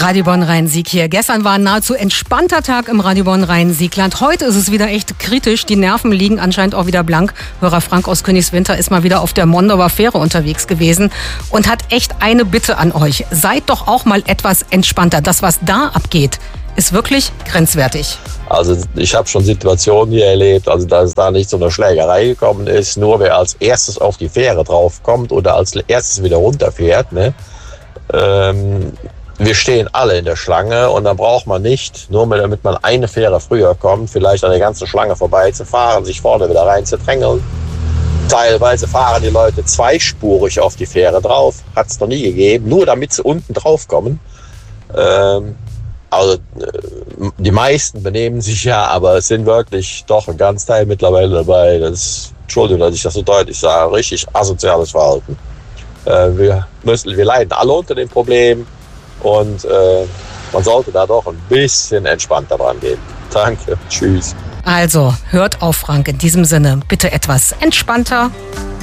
Radio Bonn-Rhein-Sieg hier. Gestern war ein nahezu entspannter Tag im Radio Bonn-Rhein-Siegland. Heute ist es wieder echt kritisch. Die Nerven liegen anscheinend auch wieder blank. Hörer Frank aus Königswinter ist mal wieder auf der Mondauer Fähre unterwegs gewesen und hat echt eine Bitte an euch. Seid doch auch mal etwas entspannter. Das, was da abgeht, ist wirklich grenzwertig. Also ich habe schon Situationen hier erlebt, also dass es da nicht zu einer Schlägerei gekommen ist. Nur wer als erstes auf die Fähre draufkommt oder als erstes wieder runterfährt, ne? Wir stehen alle in der Schlange und dann braucht man nicht, nur damit man eine Fähre früher kommt, vielleicht an der ganzen Schlange vorbeizufahren, sich vorne wieder reinzudrängeln. Teilweise fahren die Leute zweispurig auf die Fähre drauf, hat es noch nie gegeben, nur damit sie unten drauf kommen. Also die meisten benehmen sich ja, aber es sind wirklich doch ein ganz Teil mittlerweile dabei. Das ist, Entschuldigung, dass ich das so deutlich sage, richtig asoziales Verhalten. Wir leiden alle unter dem Problem. Und man sollte da doch ein bisschen entspannter dran gehen. Danke, tschüss. Also, hört auf, Frank. In diesem Sinne, bitte etwas entspannter.